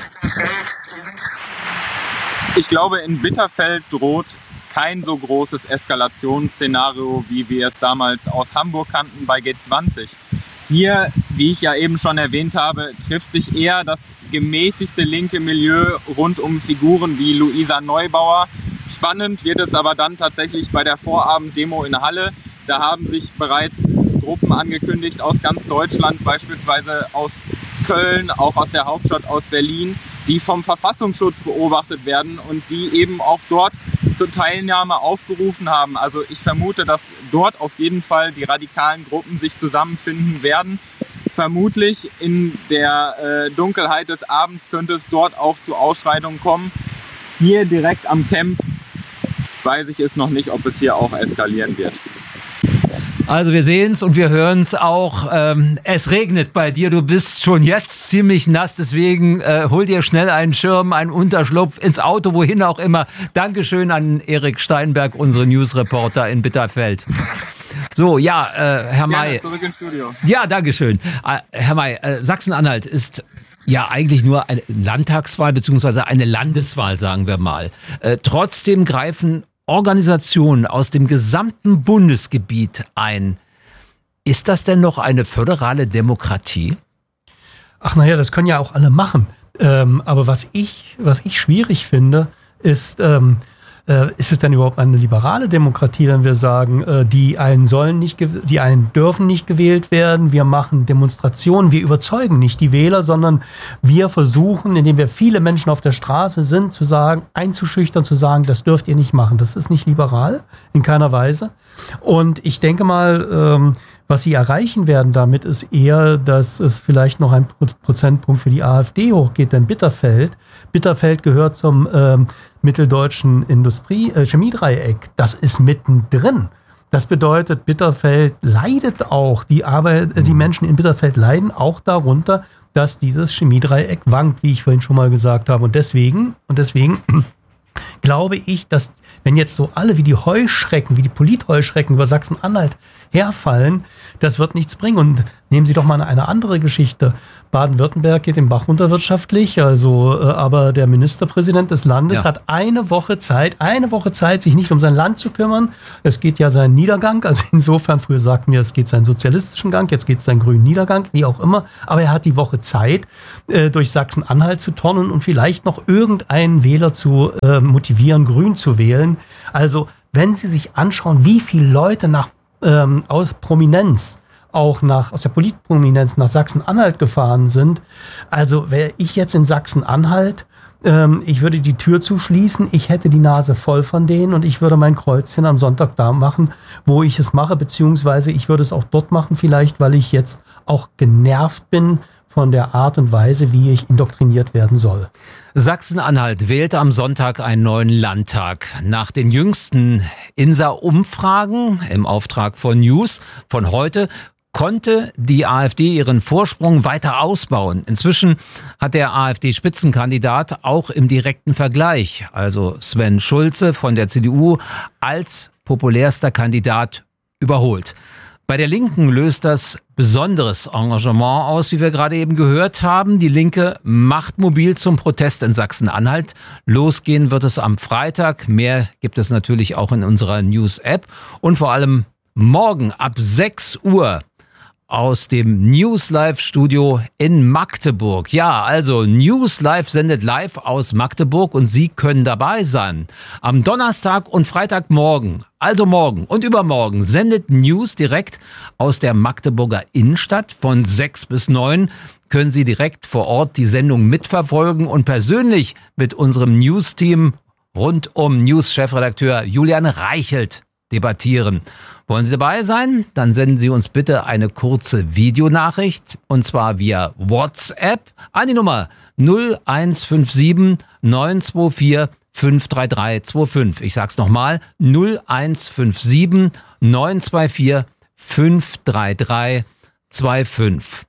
Ich glaube, in Bitterfeld droht kein so großes Eskalationsszenario, wie wir es damals aus Hamburg kannten bei G zwanzig. Hier, wie ich ja eben schon erwähnt habe, trifft sich eher das gemäßigte linke Milieu rund um Figuren wie Luisa Neubauer. Spannend wird es aber dann tatsächlich bei der Vorabenddemo in Halle. Da haben sich bereits Gruppen angekündigt aus ganz Deutschland, beispielsweise aus Köln, auch aus der Hauptstadt, aus Berlin, die vom Verfassungsschutz beobachtet werden und die eben auch dort zur Teilnahme aufgerufen haben. Also ich vermute, dass dort auf jeden Fall die radikalen Gruppen sich zusammenfinden werden. Vermutlich in der äh, Dunkelheit des Abends könnte es dort auch zu Ausschreitungen kommen. Hier direkt am Camp weiß ich es noch nicht, ob es hier auch eskalieren wird. Also wir sehen es und wir hören es auch. Ähm, es regnet bei dir, du bist schon jetzt ziemlich nass, deswegen äh, hol dir schnell einen Schirm, einen Unterschlupf, ins Auto, wohin auch immer. Dankeschön an Erik Steinberg, unsere Newsreporter in Bitterfeld. So, ja, äh, Herr May. Zurück ins Studio. Ja, Dankeschön. Äh, Herr May, äh, Sachsen-Anhalt ist ja eigentlich nur eine Landtagswahl beziehungsweise eine Landeswahl, sagen wir mal. Äh, trotzdem greifen Organisationen aus dem gesamten Bundesgebiet ein. Ist das denn noch eine föderale Demokratie? Ach naja, das können ja auch alle machen. Ähm, aber was ich, was ich schwierig finde, ist, ähm, äh, ist es denn überhaupt eine liberale Demokratie, wenn wir sagen, äh, die einen sollen nicht, die einen dürfen nicht gewählt werden, wir machen Demonstrationen, wir überzeugen nicht die Wähler, sondern wir versuchen, indem wir viele Menschen auf der Straße sind, zu sagen, einzuschüchtern, zu sagen, das dürft ihr nicht machen. Das ist nicht liberal, in keiner Weise. Und ich denke mal, ähm, was sie erreichen werden damit, ist eher, dass es vielleicht noch ein Prozentpunkt für die AfD hochgeht, denn Bitterfeld, Bitterfeld gehört zum ähm, mitteldeutschen Industrie, äh, Chemiedreieck. Das ist mittendrin. Das bedeutet, Bitterfeld leidet auch, die Arbeit, äh, die Menschen in Bitterfeld leiden auch darunter, dass dieses Chemiedreieck wankt, wie ich vorhin schon mal gesagt habe. Und deswegen, und deswegen glaube ich, dass wenn jetzt so alle wie die Heuschrecken, wie die Politheuschrecken über Sachsen-Anhalt herfallen, das wird nichts bringen. Und Nehmen Sie doch mal eine andere Geschichte. Baden-Württemberg geht den Bach runter wirtschaftlich, also äh, aber der Ministerpräsident des Landes ja. hat eine Woche Zeit, eine Woche Zeit, sich nicht um sein Land zu kümmern. Es geht ja seinen Niedergang, also insofern, früher sagten wir, es geht seinen sozialistischen Gang, jetzt geht es seinen grünen Niedergang, wie auch immer. Aber er hat die Woche Zeit, äh, durch Sachsen-Anhalt zu turnen und vielleicht noch irgendeinen Wähler zu äh, motivieren, grün zu wählen. Also wenn Sie sich anschauen, wie viele Leute nach ähm, aus Prominenz auch nach, aus der Politprominenz nach Sachsen-Anhalt gefahren sind. Also wäre ich jetzt in Sachsen-Anhalt, ähm, ich würde die Tür zuschließen, ich hätte die Nase voll von denen und ich würde mein Kreuzchen am Sonntag da machen, wo ich es mache, beziehungsweise ich würde es auch dort machen vielleicht, weil ich jetzt auch genervt bin von der Art und Weise, wie ich indoktriniert werden soll. Sachsen-Anhalt wählte am Sonntag einen neuen Landtag. Nach den jüngsten I N S A-Umfragen im Auftrag von News von heute konnte die AfD ihren Vorsprung weiter ausbauen. Inzwischen hat der AfD-Spitzenkandidat auch im direkten Vergleich, also Sven Schulze von der C D U, als populärster Kandidat überholt. Bei der Linken löst das besonderes Engagement aus, wie wir gerade eben gehört haben. Die Linke macht mobil zum Protest in Sachsen-Anhalt. Losgehen wird es am Freitag. Mehr gibt es natürlich auch in unserer News-App. Und vor allem morgen ab sechs Uhr aus dem News Live Studio in Magdeburg. Ja, also News Live sendet live aus Magdeburg und Sie können dabei sein. Am Donnerstag und Freitagmorgen, also morgen und übermorgen, sendet News direkt aus der Magdeburger Innenstadt. Von sechs bis neun können Sie direkt vor Ort die Sendung mitverfolgen und persönlich mit unserem News-Team rund um News-Chefredakteur Julian Reichelt debattieren. Wollen Sie dabei sein? Dann senden Sie uns bitte eine kurze Videonachricht und zwar via WhatsApp an die Nummer null eins fünf sieben neun zwei vier fünf drei drei zwei fünf. Ich sag's nochmal, null eins fünf sieben neun zwei vier fünf drei drei zwei fünf.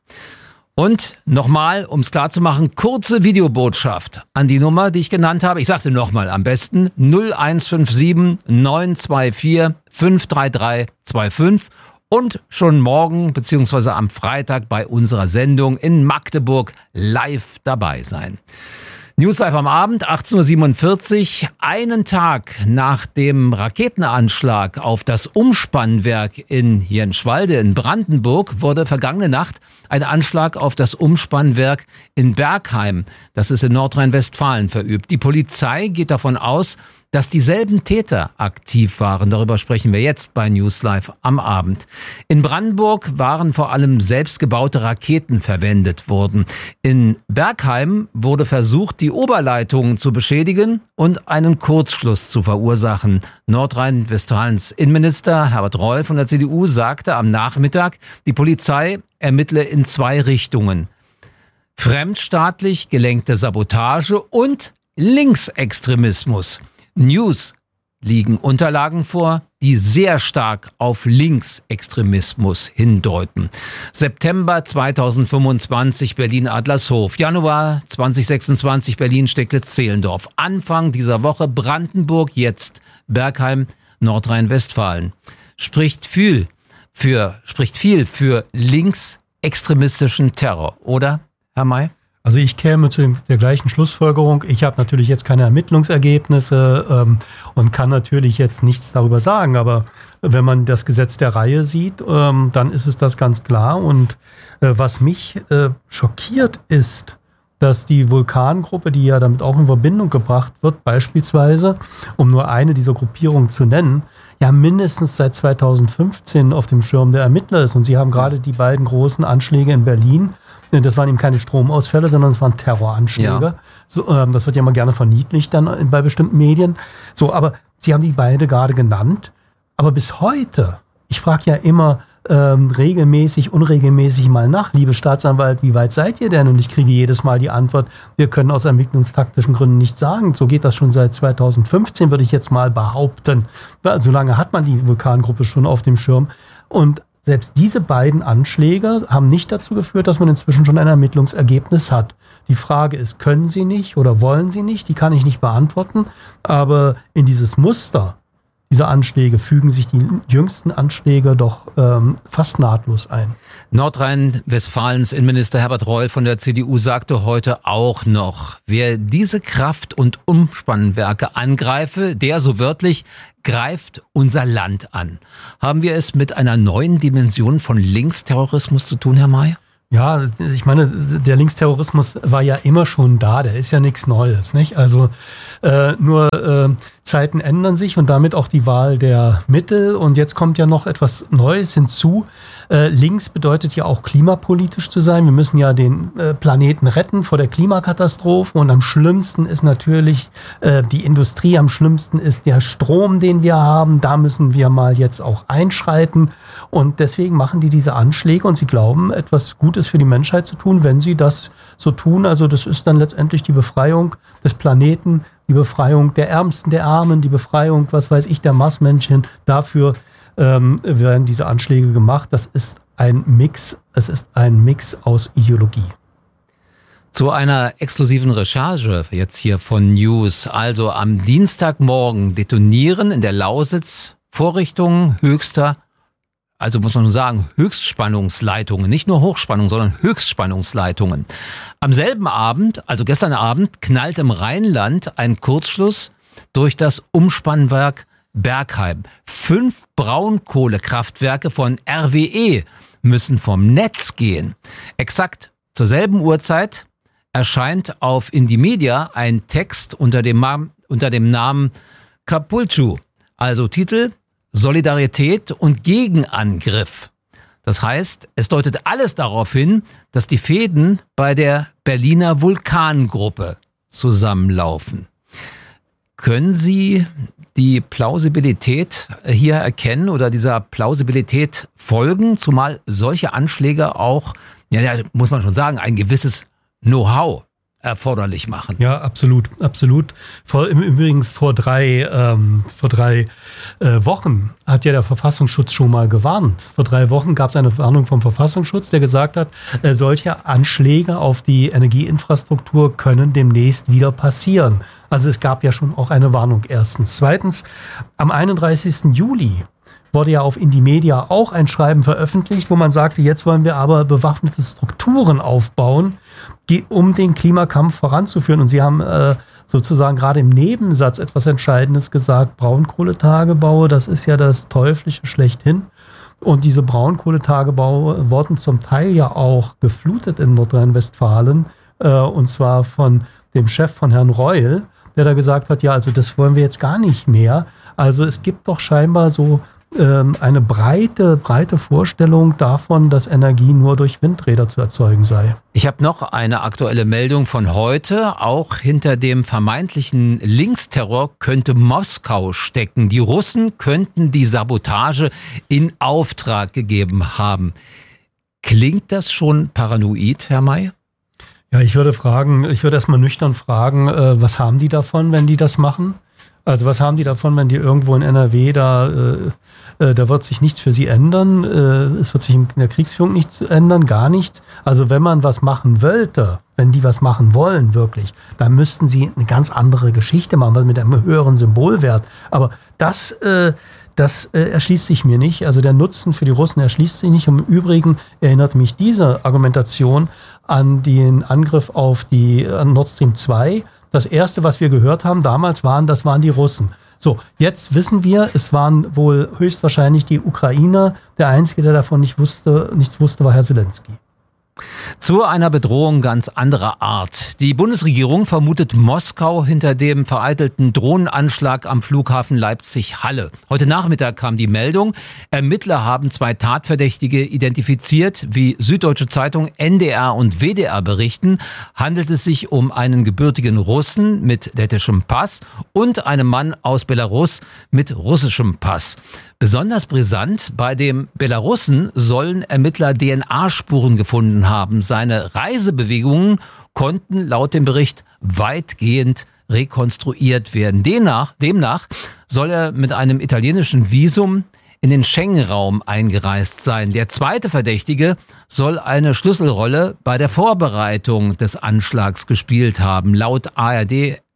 Und nochmal, um es klar zu machen, kurze Videobotschaft an die Nummer, die ich genannt habe. Ich sagte nochmal am besten null eins fünf sieben neun zwei vier fünf drei drei zwei fünf und schon morgen bzw. am Freitag bei unserer Sendung in Magdeburg live dabei sein. News Live am Abend, achtzehn Uhr siebenundvierzig, einen Tag nach dem Raketenanschlag auf das Umspannwerk in Jenschwalde in Brandenburg wurde vergangene Nacht ein Anschlag auf das Umspannwerk in Bergheim, das ist in Nordrhein-Westfalen, verübt. Die Polizei geht davon aus, dass dieselben Täter aktiv waren. Darüber sprechen wir jetzt bei News Live am Abend. In Brandenburg waren vor allem selbstgebaute Raketen verwendet worden. In Bergheim wurde versucht, die Oberleitungen zu beschädigen und einen Kurzschluss zu verursachen. Nordrhein-Westfalens Innenminister Herbert Reul von der C D U sagte am Nachmittag, die Polizei ermittle in zwei Richtungen: fremdstaatlich gelenkte Sabotage und Linksextremismus. News liegen Unterlagen vor, die sehr stark auf Linksextremismus hindeuten. September zweitausendfünfundzwanzig Berlin-Adlershof, Januar zweitausendsechsundzwanzig Berlin-Steglitz-Zehlendorf, Anfang dieser Woche Brandenburg, jetzt Bergheim, Nordrhein-Westfalen. Spricht viel für, spricht viel für linksextremistischen Terror, oder, Herr May? Also ich käme zu der gleichen Schlussfolgerung. Ich habe natürlich jetzt keine Ermittlungsergebnisse ähm, und kann natürlich jetzt nichts darüber sagen. Aber wenn man das Gesetz der Reihe sieht, ähm, dann ist es das ganz klar. Und äh, was mich äh, schockiert ist, dass die Vulkangruppe, die ja damit auch in Verbindung gebracht wird, beispielsweise, um nur eine dieser Gruppierungen zu nennen, ja mindestens seit zweitausendfünfzehn auf dem Schirm der Ermittler ist. Und Sie haben gerade die beiden großen Anschläge in Berlin. Das waren eben keine Stromausfälle, sondern es waren Terroranschläge. Ja. So, ähm, das wird ja immer gerne verniedlicht dann bei bestimmten Medien. So, aber Sie haben die beide gerade genannt. Aber bis heute, ich frage ja immer ähm, regelmäßig, unregelmäßig mal nach, liebe Staatsanwalt, wie weit seid ihr denn? Und ich kriege jedes Mal die Antwort, wir können aus ermittlungstaktischen Gründen nichts sagen. So geht das schon seit zweitausendfünfzehn, würde ich jetzt mal behaupten. So lange hat man die Vulkangruppe schon auf dem Schirm. Und selbst diese beiden Anschläge haben nicht dazu geführt, dass man inzwischen schon ein Ermittlungsergebnis hat. Die Frage ist, können sie nicht oder wollen sie nicht? Die kann ich nicht beantworten. Aber in dieses Muster, dieser Anschläge fügen sich die jüngsten Anschläge doch ähm, fast nahtlos ein. Nordrhein-Westfalens Innenminister Herbert Reul von der C D U sagte heute auch noch, wer diese Kraft- und Umspannwerke angreife, der, so wörtlich, greift unser Land an. Haben wir es mit einer neuen Dimension von Linksterrorismus zu tun, Herr May? Ja, ich meine, der Linksterrorismus war ja immer schon da, der ist ja nichts Neues, nicht? Also äh, nur äh, Zeiten ändern sich und damit auch die Wahl der Mittel. Und jetzt kommt ja noch etwas Neues hinzu. Äh, links bedeutet ja auch klimapolitisch zu sein. Wir müssen ja den äh, Planeten retten vor der Klimakatastrophe. Und am schlimmsten ist natürlich äh, die Industrie, am schlimmsten ist der Strom, den wir haben. Da müssen wir mal jetzt auch einschreiten. Und deswegen machen die diese Anschläge und sie glauben, etwas Gutes für die Menschheit zu tun, wenn sie das so tun. Also das ist dann letztendlich die Befreiung des Planeten, die Befreiung der Ärmsten, der Armen, die Befreiung, was weiß ich, der Marsmenschen. Dafür ähm, werden diese Anschläge gemacht. Das ist ein Mix, es ist ein Mix aus Ideologie. Zu einer exklusiven Recherche jetzt hier von News. Also am Dienstagmorgen detonieren in der Lausitz Vorrichtungen höchster, also muss man schon sagen, Höchstspannungsleitungen, nicht nur Hochspannung, sondern Höchstspannungsleitungen. Am selben Abend, also gestern Abend, knallt im Rheinland ein Kurzschluss durch das Umspannwerk Bergheim. Fünf Braunkohlekraftwerke von R W E müssen vom Netz gehen. Exakt zur selben Uhrzeit erscheint auf Indymedia ein Text unter dem, unter dem Namen Capulcu, also Titel Solidarität und Gegenangriff. Das heißt, es deutet alles darauf hin, dass die Fäden bei der Berliner Vulkangruppe zusammenlaufen. Können Sie die Plausibilität hier erkennen oder dieser Plausibilität folgen, zumal solche Anschläge auch, ja, ja muss man schon sagen, ein gewisses Know-how erforderlich machen? Ja, absolut, absolut. Vor, übrigens vor drei, ähm, vor drei äh, Wochen hat ja der Verfassungsschutz schon mal gewarnt. Vor drei Wochen gab es eine Warnung vom Verfassungsschutz, der gesagt hat, äh, solche Anschläge auf die Energieinfrastruktur können demnächst wieder passieren. Also es gab ja schon auch eine Warnung erstens. Zweitens, am einunddreißigsten Juli wurde ja auf Indymedia auch ein Schreiben veröffentlicht, wo man sagte, jetzt wollen wir aber bewaffnete Strukturen aufbauen, um den Klimakampf voranzuführen. Und Sie haben äh, sozusagen gerade im Nebensatz etwas Entscheidendes gesagt, Braunkohletagebaue, das ist ja das Teuflische schlechthin. Und diese Braunkohletagebaue wurden zum Teil ja auch geflutet in Nordrhein-Westfalen, äh, und zwar von dem Chef von Herrn Reul, der da gesagt hat, ja, also das wollen wir jetzt gar nicht mehr. Also es gibt doch scheinbar so ähm, eine breite, breite Vorstellung davon, dass Energie nur durch Windräder zu erzeugen sei. Ich habe noch eine aktuelle Meldung von heute. Auch hinter dem vermeintlichen Linksterror könnte Moskau stecken. Die Russen könnten die Sabotage in Auftrag gegeben haben. Klingt das schon paranoid, Herr May? Ja, ich würde fragen, ich würde erstmal nüchtern fragen, äh, was haben die davon, wenn die das machen? Also was haben die davon, wenn die irgendwo in N R W, da, äh, äh, da wird sich nichts für sie ändern, äh, es wird sich in der Kriegsführung nichts ändern, gar nichts. Also wenn man was machen wollte, wenn die was machen wollen wirklich, dann müssten sie eine ganz andere Geschichte machen, was mit einem höheren Symbolwert. Aber das, äh, das äh, erschließt sich mir nicht. Also der Nutzen für die Russen erschließt sich nicht. Im Übrigen erinnert mich diese Argumentation an den Angriff auf die an Nord Stream zwei. Das erste, was wir gehört haben damals, waren, das waren die Russen. So, jetzt wissen wir, es waren wohl höchstwahrscheinlich die Ukrainer. Der Einzige, der davon nicht wusste, nichts wusste, war Herr Zelensky. Zu einer Bedrohung ganz anderer Art. Die Bundesregierung vermutet Moskau hinter dem vereitelten Drohnenanschlag am Flughafen Leipzig-Halle. Heute Nachmittag kam die Meldung, Ermittler haben zwei Tatverdächtige identifiziert. Wie Süddeutsche Zeitung, N D R und W D R berichten, handelt es sich um einen gebürtigen Russen mit lettischem Pass und einen Mann aus Belarus mit russischem Pass. Besonders brisant, bei dem Belarussen sollen Ermittler D N A-Spuren gefunden haben. Seine Reisebewegungen konnten laut dem Bericht weitgehend rekonstruiert werden. Demnach, demnach soll er mit einem italienischen Visum in den Schengen-Raum eingereist sein. Der zweite Verdächtige soll eine Schlüsselrolle bei der Vorbereitung des Anschlags gespielt haben. Laut A R D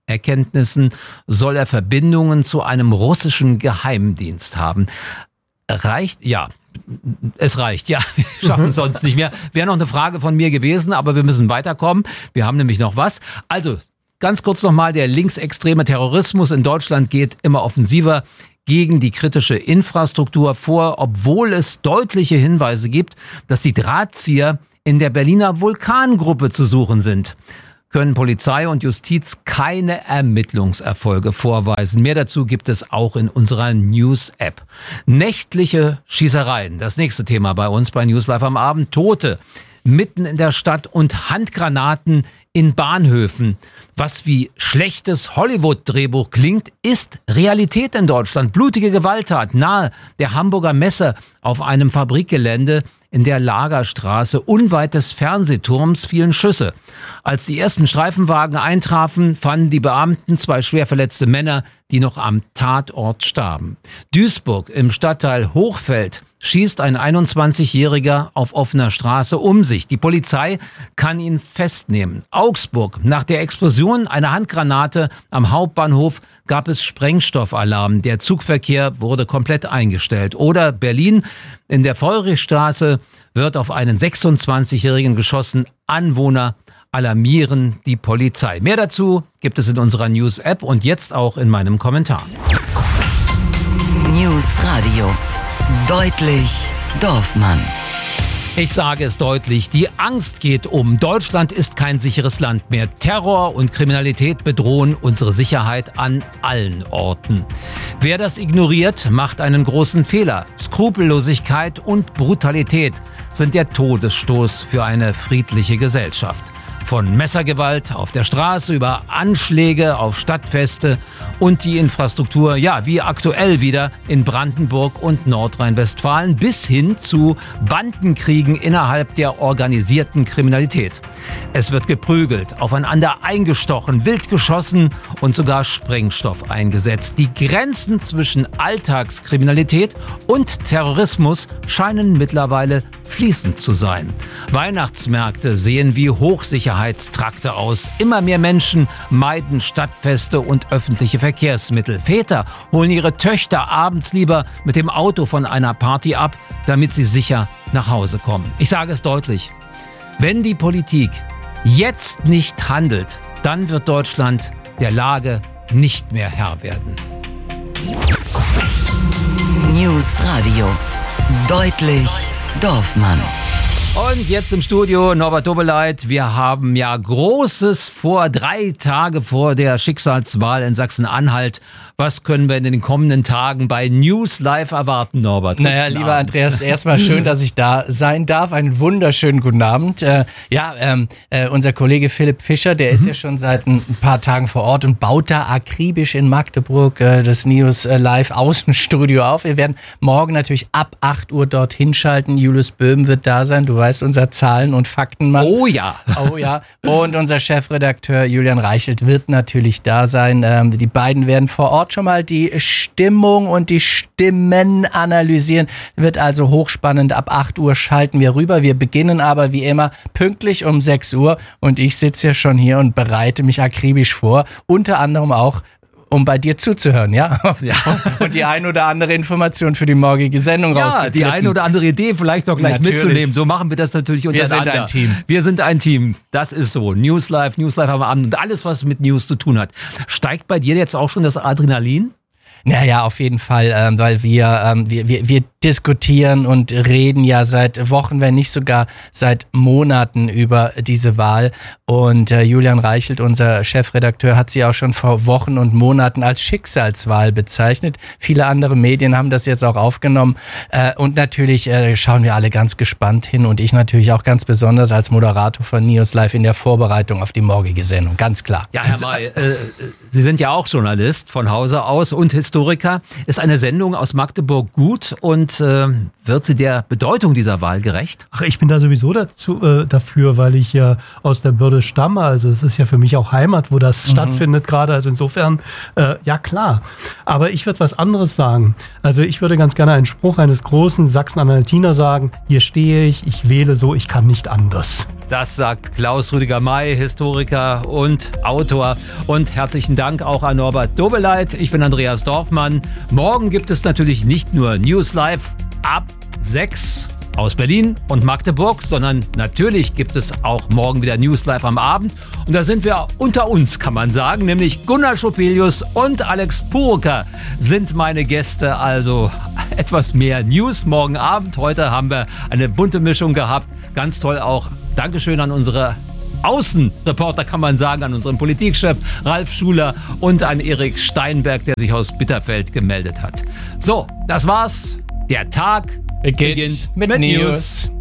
Erkenntnissen soll er Verbindungen zu einem russischen Geheimdienst haben. Reicht? Ja. Es reicht, ja, wir schaffen es sonst nicht mehr. Wäre noch eine Frage von mir gewesen, aber wir müssen weiterkommen. Wir haben nämlich noch was. Also, ganz kurz nochmal, der linksextreme Terrorismus in Deutschland geht immer offensiver gegen die kritische Infrastruktur vor, obwohl es deutliche Hinweise gibt, dass die Drahtzieher in der Berliner Vulkangruppe zu suchen sind. Können Polizei und Justiz keine Ermittlungserfolge vorweisen. Mehr dazu gibt es auch in unserer News-App. Nächtliche Schießereien, das nächste Thema bei uns bei News Live am Abend. Tote mitten in der Stadt und Handgranaten in Bahnhöfen. Was wie schlechtes Hollywood-Drehbuch klingt, ist Realität in Deutschland. Blutige Gewalttat nahe der Hamburger Messe auf einem Fabrikgelände. In der Lagerstraße unweit des Fernsehturms fielen Schüsse. Als die ersten Streifenwagen eintrafen, fanden die Beamten zwei schwer verletzte Männer, die noch am Tatort starben. Duisburg im Stadtteil Hochfeld schießt ein einundzwanzigjähriger auf offener Straße um sich. Die Polizei kann ihn festnehmen. Augsburg. Nach der Explosion einer Handgranate am Hauptbahnhof gab es Sprengstoffalarm. Der Zugverkehr wurde komplett eingestellt. Oder Berlin. In der Feurigstraße wird auf einen sechsundzwanzigjährigen geschossen. Anwohner alarmieren die Polizei. Mehr dazu gibt es in unserer News-App und jetzt auch in meinem Kommentar. News Radio. Deutlich Dorfmann. Ich sage es deutlich, die Angst geht um. Deutschland ist kein sicheres Land mehr. Terror und Kriminalität bedrohen unsere Sicherheit an allen Orten. Wer das ignoriert, macht einen großen Fehler. Skrupellosigkeit und Brutalität sind der Todesstoß für eine friedliche Gesellschaft. Von Messergewalt auf der Straße über Anschläge auf Stadtfeste und die Infrastruktur, ja, wie aktuell wieder in Brandenburg und Nordrhein-Westfalen, bis hin zu Bandenkriegen innerhalb der organisierten Kriminalität. Es wird geprügelt, aufeinander eingestochen, wild geschossen und sogar Sprengstoff eingesetzt. Die Grenzen zwischen Alltagskriminalität und Terrorismus scheinen mittlerweile fließend zu sein. Weihnachtsmärkte sehen wie Hochsicherheitstrakte aus. Immer mehr Menschen meiden Stadtfeste und öffentliche Verkehrsmittel. Väter holen ihre Töchter abends lieber mit dem Auto von einer Party ab, damit sie sicher nach Hause kommen. Ich sage es deutlich. Wenn die Politik jetzt nicht handelt, dann wird Deutschland der Lage nicht mehr Herr werden. News Radio. Deutlich Dorfmann. Und jetzt im Studio Norbert Dobeleit. Wir haben ja Großes vor, drei Tage vor der Schicksalswahl in Sachsen-Anhalt. Was können wir in den kommenden Tagen bei News Live erwarten, Norbert? Naja, lieber Abend. Andreas, erstmal schön, dass ich da sein darf. Einen wunderschönen guten Abend. Äh, ja, ähm, äh, unser Kollege Philipp Fischer, der mhm. ist ja schon seit ein paar Tagen vor Ort und baut da akribisch in Magdeburg äh, das News Live Außenstudio auf. Wir werden morgen natürlich ab acht Uhr dort hinschalten. Julius Böhm wird da sein. Du weißt, unser Zahlen- und Faktenmann. Oh ja. Oh ja. Und unser Chefredakteur Julian Reichelt wird natürlich da sein. Ähm, die beiden werden vor Ort schon mal die Stimmung und die Stimmen analysieren. Wird also hochspannend. Ab acht Uhr schalten wir rüber. Wir beginnen aber wie immer pünktlich um sechs Uhr und ich sitze ja schon hier und bereite mich akribisch vor. Unter anderem auch um bei dir zuzuhören, ja? ja. Und die ein oder andere Information für die morgige Sendung ja, rauszuklippen. Ja, die ein oder andere Idee vielleicht noch gleich natürlich mitzunehmen. So machen wir das natürlich untereinander. Wir sind ein Team. Wir sind ein Team. Das ist so. News Live, News Live am Abend und alles, was mit News zu tun hat. Steigt bei dir jetzt auch schon das Adrenalin? Naja, auf jeden Fall, ähm, weil wir, ähm, wir, wir, wir diskutieren und reden ja seit Wochen, wenn nicht sogar seit Monaten über diese Wahl. Und äh, Julian Reichelt, unser Chefredakteur, hat sie auch schon vor Wochen und Monaten als Schicksalswahl bezeichnet. Viele andere Medien haben das jetzt auch aufgenommen. Äh, und natürlich äh, schauen wir alle ganz gespannt hin und ich natürlich auch ganz besonders als Moderator von News Live in der Vorbereitung auf die morgige Sendung, ganz klar. Ja, Herr May, äh, Sie sind ja auch Journalist von Hause aus und Historiker. Ist eine Sendung aus Magdeburg gut und und äh, wird sie der Bedeutung dieser Wahl gerecht? Ach, ich bin da sowieso dazu, äh, dafür, weil ich ja aus der Börde stamme. Also es ist ja für mich auch Heimat, wo das mhm. stattfindet gerade. Also insofern, äh, ja klar. Aber ich würde was anderes sagen. Also ich würde ganz gerne einen Spruch eines großen Sachsen-Anhaltiner sagen. Hier stehe ich, ich wähle so, ich kann nicht anders. Das sagt Klaus Rüdiger May, Historiker und Autor. Und herzlichen Dank auch an Norbert Dobeleit. Ich bin Andreas Dorfmann. Morgen gibt es natürlich nicht nur News Live ab sechs aus Berlin und Magdeburg, sondern natürlich gibt es auch morgen wieder News Live am Abend. Und da sind wir unter uns, kann man sagen, nämlich Gunnar Schopelius und Alex Purucker sind meine Gäste. Also etwas mehr News morgen Abend. Heute haben wir eine bunte Mischung gehabt. Ganz toll auch. Dankeschön an unsere Außenreporter, kann man sagen, an unseren Politikchef Ralf Schuler und an Erik Steinberg, der sich aus Bitterfeld gemeldet hat. So, das war's. Der Tag beginnt, beginnt mit, mit News. News.